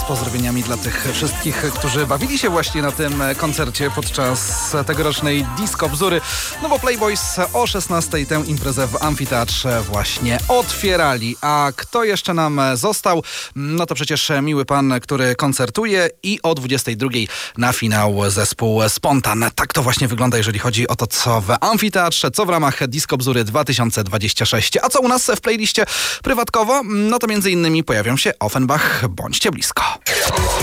pozdrowieniami dla tych wszystkich, którzy bawili się właśnie na tym koncercie podczas tegorocznej Disco Bzury. No bo Playboys o 16:00 tę imprezę w amfiteatrze właśnie otwierali. A kto jeszcze nam został? No to przecież miły pan, który koncertuje i o 22:00 na finał zespół Spontan. Tak to właśnie wygląda, jeżeli chodzi o to, co w amfiteatrze, co w ramach Disco Bzury 2026. A co u nas w playliście prywatkowo? No to między innymi pojawią się Offenbach, Bądźcie blisko.